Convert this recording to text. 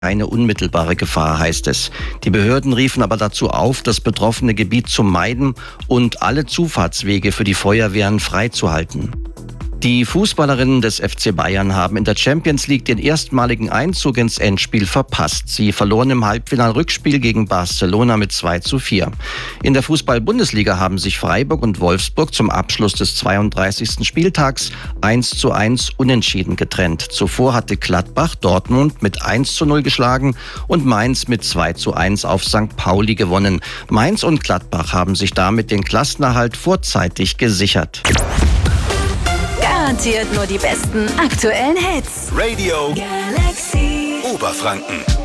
keine unmittelbare Gefahr, heißt es. Die Behörden riefen aber dazu auf, das betroffene Gebiet zu meiden und alle Zufahrtswege für die Feuerwehren freizuhalten. Die Fußballerinnen des FC Bayern haben in der Champions League den erstmaligen Einzug ins Endspiel verpasst. Sie verloren im Halbfinal-Rückspiel gegen Barcelona mit 2:4. In der Fußball-Bundesliga haben sich Freiburg und Wolfsburg zum Abschluss des 32. Spieltags 1:1 unentschieden getrennt. Zuvor hatte Gladbach Dortmund mit 1:0 geschlagen und Mainz mit 2:1 auf St. Pauli gewonnen. Mainz und Gladbach haben sich damit den Klassenerhalt vorzeitig gesichert. Garantiert nur die besten aktuellen Hits. Radio Galaxy Oberfranken.